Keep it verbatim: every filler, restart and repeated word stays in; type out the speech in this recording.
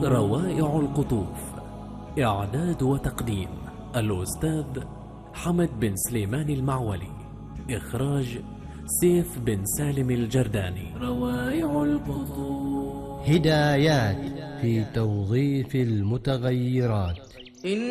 روائع القطوف. إعداد وتقديم الأستاذ حمد بن سليمان المعولي. إخراج سيف بن سالم الجرداني. روائع القطوف. هدايات في توظيف المتغيرات.